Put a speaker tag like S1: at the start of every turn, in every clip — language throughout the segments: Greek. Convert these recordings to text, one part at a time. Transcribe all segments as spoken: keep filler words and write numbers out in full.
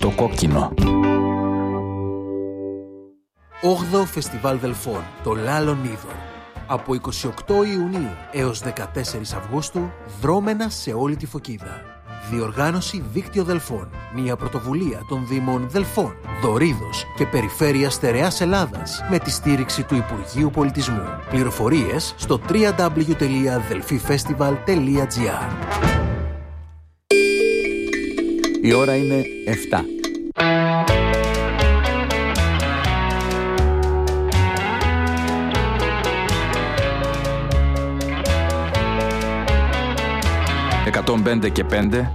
S1: Στο κόκκινο.
S2: όγδοο Φεστιβάλ Δελφών, το Λάλον Είδωρ. Από εικοστή ογδόη Ιουνίου έως δεκατέσσερις Αυγούστου, δρόμενα σε όλη τη Φωκίδα. Διοργάνωση Δίκτυο Δελφών. Μια πρωτοβουλία των Δήμων Δελφών, Δωρίδος και Περιφέρειας Στερεάς Ελλάδας με τη στήριξη του Υπουργείου Πολιτισμού. Πληροφορίες στο double-u double-u double-u τελεία delfifestival τελεία gr.
S1: Η ώρα είναι εφτά. εκατόν πέντε και πέντε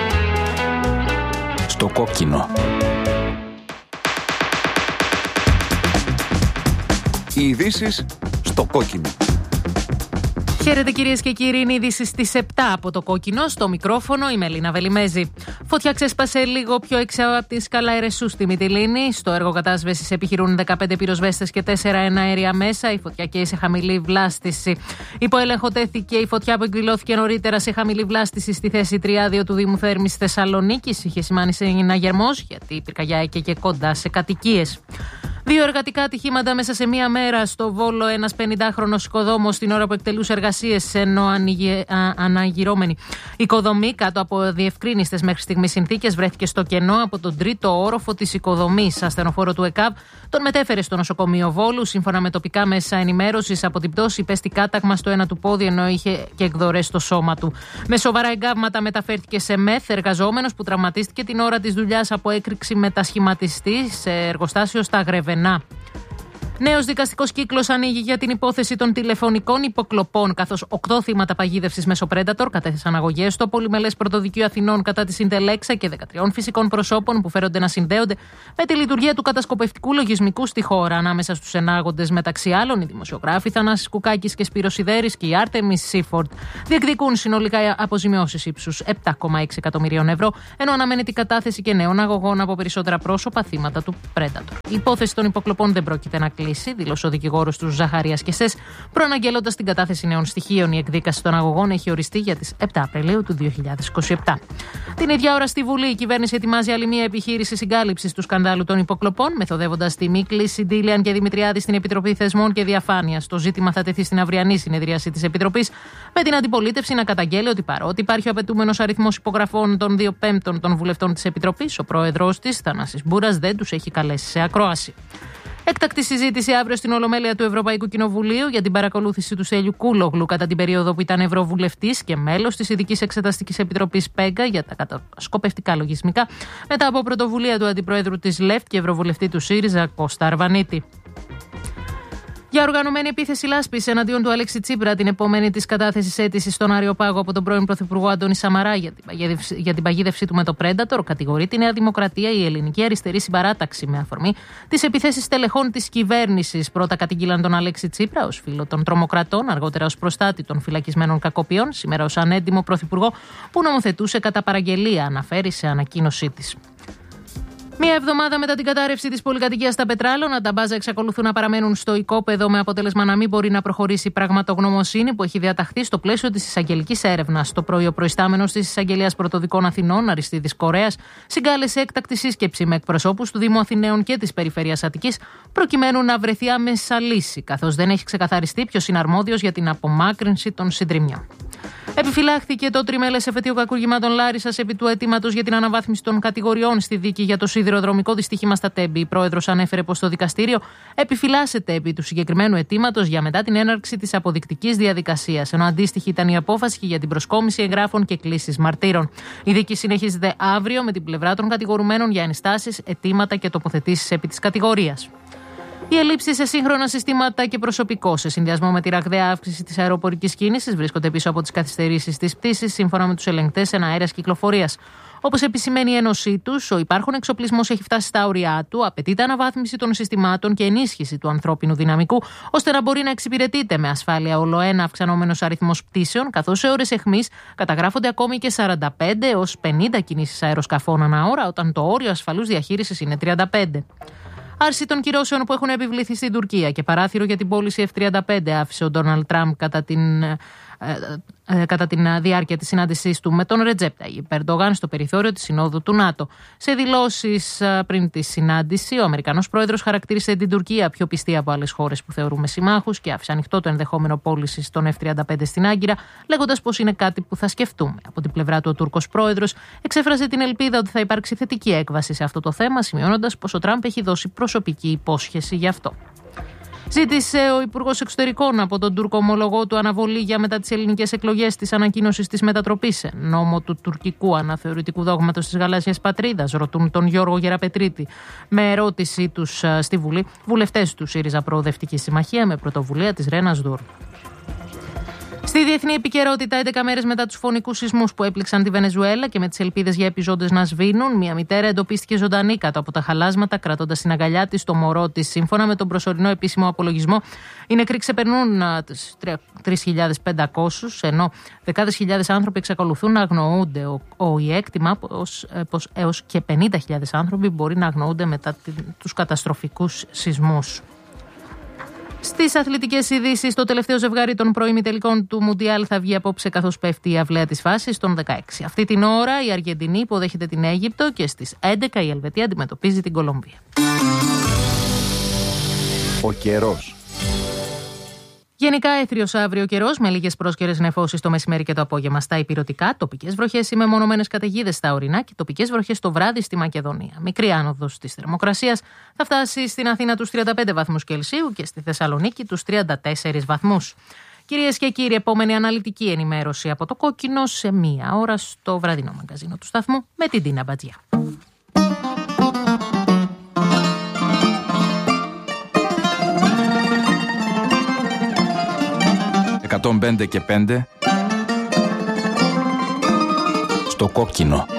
S1: στο κόκκινο. Οι ειδήσεις στο κόκκινο.
S3: Χαίρετε κυρίες και κύριοι, είναι ειδήσεις στις επτά από το κόκκινο. Στο μικρόφωνο η Μελίνα Βελιμέζη. Φωτιά ξέσπασε λίγο πιο έξω από τη σκάλα Ερεσού στη Μυτιλήνη. Στο έργο κατάσβεσης επιχειρούν δεκαπέντε πυροσβέστες και τέσσερα εναέρια μέσα. Η φωτιά καίει σε χαμηλή βλάστηση. Υπό έλεγχο τέθηκε η φωτιά που εκδηλώθηκε νωρίτερα σε χαμηλή βλάστηση στη θέση Τριάδιο του Δήμου Θέρμης Θεσσαλονίκης. Είχε σημάνει συναγερμός γιατί η πυρκαγιά έκαιγε κοντά σε κατοικίες. Δύο εργατικά ατυχήματα μέσα σε μία μέρα στο Βόλο. Ένας πενηντάχρονος οικοδόμος την ώρα που εκτελούσε εργασίες, ενώ αναγυρώμενη οικοδομή κάτω από διευκρίνιστες μέχρι στιγμής συνθήκες βρέθηκε στο κενό από τον τρίτο όροφο της οικοδομής. Ασθενοφόρο του ΕΚΑΒ τον μετέφερε στο νοσοκομείο Βόλου. Σύμφωνα με τοπικά μέσα ενημέρωσης, από την πτώση υπέστη κάταγμα στο ένα του πόδι, ενώ είχε και εκδορές στο σώμα του. Με σοβαρά εγκάβματα μεταφέρθηκε σε ΜΕΘ εργαζόμενος που τραυματίστηκε την ώρα της δουλειάς από έκρηξη μετασχηματιστή σε εργοστάσιο στα Γρεβενά. Νέος δικαστικός κύκλος ανοίγει για την υπόθεση των τηλεφωνικών υποκλοπών, καθώς οκτώ θύματα παγίδευσης μέσω Predator κατέθεσαν αγωγές στο Πολυμελές Πρωτοδικείο Αθηνών κατά της Συντελέξα και δεκατρία φυσικών προσώπων που φέρονται να συνδέονται με τη λειτουργία του κατασκοπευτικού λογισμικού στη χώρα. Ανάμεσα στους ενάγοντες, μεταξύ άλλων, οι δημοσιογράφοι Θανάσης Κουκάκης και Σπύρος Σιδέρης και η Άρτεμις Σίφορντ διεκδικούν συνολικά αποζημιώσεις ύψους επτά κόμμα έξι εκατομμυρίων ευρώ, ενώ αναμένεται η κατάθεση και νέων αγωγών από περισσότερα πρόσωπα θύματα του Predator. Η υπόθεση των υποκλοπών δεν πρόκειται να κλείσει, δήλωσε ο δικηγόρος του Ζαχαρίας Κεσές, προαναγγέλλοντας την κατάθεση νέων στοιχείων. Η εκδίκαση των αγωγών έχει οριστεί για τις επτά Απριλίου του δύο χιλιάδες είκοσι επτά. Την ίδια ώρα στη Βουλή, η κυβέρνηση ετοιμάζει άλλη μια επιχείρηση συγκάλυψης του σκανδάλου των υποκλοπών, μεθοδεύοντας τη μη κλίση Ντίλιαν και Δημητριάδη στην Επιτροπή Θεσμών και Διαφάνειας. Το ζήτημα θα τεθεί στην αυριανή συνεδρίαση της Επιτροπής, με την αντιπολίτευση να καταγγέλει ότι παρότι υπάρχει ο απαιτούμενος αριθμός υπογραφών των δύο πέμπτων των βουλευτών της Επιτροπής, ο πρόεδρος της, Θανάσης Μπούρας, δεν τους έχει καλέσει σε ακρόαση. Έκτακτη συζήτηση αύριο στην Ολομέλεια του Ευρωπαϊκού Κοινοβουλίου για την παρακολούθηση του Στέλιου Κούλογλου κατά την περίοδο που ήταν Ευρωβουλευτής και μέλος της Ειδικής Εξεταστικής Επιτροπής ΠΕΓΚΑ για τα κατασκοπευτικά λογισμικά, μετά από πρωτοβουλία του Αντιπροέδρου της ΛΕΦΤ και Ευρωβουλευτή του ΣΥΡΙΖΑ, Κώστα Αρβανίτη. Για οργανωμένη επίθεση λάσπης εναντίον του Αλέξη Τσίπρα, την επόμενη της κατάθεσης αίτησης στον Αριοπάγο από τον πρώην Πρωθυπουργό Αντώνη Σαμαρά για την παγίδευση, για την παγίδευση του με το Predator, κατηγορεί τη Νέα Δημοκρατία η Ελληνική Αριστερή Συμπαράταξη με αφορμή τις επιθέσεις στελεχών της κυβέρνησης. Πρώτα κατήγγειλαν τον Αλέξη Τσίπρα ως φίλο των τρομοκρατών, αργότερα ως προστάτη των φυλακισμένων κακοποιών, σήμερα ως ανέντιμο Πρωθυπουργό που νομοθετούσε κατά παραγγελία, αναφέρει σε ανακοίνωσή της. Μία εβδομάδα μετά την κατάρρευση της πολυκατοικίας στα Πετράλωνα, τα μπάζα εξακολουθούν να παραμένουν στο οικόπεδο, με αποτέλεσμα να μην μπορεί να προχωρήσει η πραγματογνωμοσύνη που έχει διαταχθεί στο πλαίσιο της εισαγγελικής έρευνας. Το πρωί, ο προϊστάμενος της Εισαγγελίας Πρωτοδικών Αθηνών, Αριστίδης Κορέας, συγκάλεσε έκτακτη σύσκεψη με εκπροσώπους του Δήμου Αθηναίων και της Περιφέρειας Αττικής, προκειμένου να βρεθεί άμεσα λύση, καθώς δεν έχει ξεκαθαριστεί ποιος είναι αρμόδιος για την απομάκρυνση των συντριμιών. Επιφυλάχθηκε το τριμέλες εφετείο κακουργημάτων Λάρισσας επί του αιτήματος για την αναβάθμιση των κατηγοριών στη δίκη για το σιδηροδρομικό δυστύχημα στα Τέμπη. Η πρόεδρος ανέφερε πως το δικαστήριο επιφυλάσσεται επί του συγκεκριμένου αιτήματος για μετά την έναρξη της αποδεικτικής διαδικασίας, ενώ αντίστοιχη ήταν η απόφαση για την προσκόμιση εγγράφων και κλήσεις μαρτύρων. Η δίκη συνεχίζεται αύριο με την πλευρά των κατηγορουμένων για ενστάσεις, αιτήματα και τοποθετήσεις επί της κατηγορίας. Οι ελλείψεις σε σύγχρονα συστήματα και προσωπικό, σε συνδυασμό με τη ραγδαία αύξηση της αεροπορικής κίνησης, βρίσκονται πίσω από τις καθυστερήσεις της πτήσης, σύμφωνα με τους ελεγκτές εναέρειας κυκλοφορίας. Όπως επισημαίνει η ένωσή τους, ο υπάρχον εξοπλισμός έχει φτάσει στα όρια του, απαιτείται αναβάθμιση των συστημάτων και ενίσχυση του ανθρώπινου δυναμικού, ώστε να μπορεί να εξυπηρετείται με ασφάλεια ολοένα αυξανόμενος αριθμός πτήσεων, καθώς σε ώρες αιχμής καταγράφονται ακόμη και σαράντα πέντε έως πενήντα κινήσεις αεροσκαφών ανά ώρα, όταν το όριο ασφαλούς διαχείρισης είναι τριάντα πέντε. Άρση των κυρώσεων που έχουν επιβληθεί στην Τουρκία και παράθυρο για την πώληση εφ τριάντα πέντε άφησε ο Ντόναλντ Τραμπ κατά την ε, ε, κατά τη διάρκεια της συνάντησής του με τον Ρετζέπ Ταγιπ Ερντογάν στο περιθώριο της Συνόδου του ΝΑΤΟ. Σε δηλώσεις ε, πριν τη συνάντηση, ο Αμερικανός πρόεδρος χαρακτήρισε την Τουρκία πιο πιστή από άλλες χώρες που θεωρούμε συμμάχους και άφησε ανοιχτό το ενδεχόμενο πώλησης των εφ τριάντα πέντε στην Άγκυρα, λέγοντας πως είναι κάτι που θα σκεφτούμε. Από την πλευρά του, ο Τούρκος πρόεδρος εξέφρασε την ελπίδα ότι θα υπάρξει θετική έκβαση σε αυτό το θέμα, σημειώνοντας πως ο Τραμπ έχει δώσει προσωπική υπόσχεση γι' αυτό. Ζήτησε ο Υπουργός Εξωτερικών από τον Τούρκο ομολογό του αναβολή για μετά τις ελληνικές εκλογές της ανακοίνωσης της μετατροπής σε νόμο του τουρκικού αναθεωρητικού δόγματος της γαλάζιας πατρίδας, ρωτούν τον Γιώργο Γεραπετρίτη. Με ερώτησή τους στη Βουλή, βουλευτές του ΣΥΡΙΖΑ Προοδευτική Συμμαχία με πρωτοβουλία της Ρένας Ντούρ. Στη διεθνή επικαιρότητα, έντεκα μέρες μετά τους φωνικούς σεισμούς που έπληξαν τη Βενεζουέλα και με τις ελπίδες για επιζώντες να σβήνουν, μια μητέρα εντοπίστηκε ζωντανή κάτω από τα χαλάσματα, κρατώντας στην αγκαλιά της το μωρό της. Σύμφωνα με τον προσωρινό επίσημο απολογισμό, οι νεκροί ξεπερνούν τις τρεις χιλιάδες πεντακόσιους, ενώ δεκάδες χιλιάδες άνθρωποι εξακολουθούν να αγνοούνται. Ο ΟΗΕ εκτιμά πως, πως έως και πενήντα χιλιάδες άνθρωποι μπορεί να αγνοούνται μετά τους καταστροφικούς σεισμούς. Στις αθλητικές ειδήσεις, το τελευταίο ζευγάρι των προημιτελικών του Μουντιάλ θα βγει απόψε καθώς πέφτει η αυλαία της φάσης των δεκαέξι. Αυτή την ώρα η Αργεντινή υποδέχεται την Αίγυπτο και στις έντεκα η Ελβετία αντιμετωπίζει την Κολομβία.
S1: Ο καιρός.
S3: Γενικά έθριος αύριο καιρός με λίγες πρόσκαιρες νεφώσεις το μεσημέρι και το απόγευμα στα ηπειρωτικά, τοπικές βροχές ή μεμονωμένες καταιγίδες στα ορεινά και τοπικές βροχές το βράδυ στη Μακεδονία. Μικρή άνοδος της θερμοκρασίας θα φτάσει στην Αθήνα τους τριάντα πέντε βαθμούς Κελσίου και στη Θεσσαλονίκη τους τριάντα τέσσερις βαθμούς. Κυρίες και κύριοι, επόμενη αναλυτική ενημέρωση από το Κόκκινο σε μία ώρα στο βραδινό μαγκαζίνο του σταθμού με την Τίνα Μπατζιά.
S1: εκατόν πέντε και πέντε στο Κόκκινο.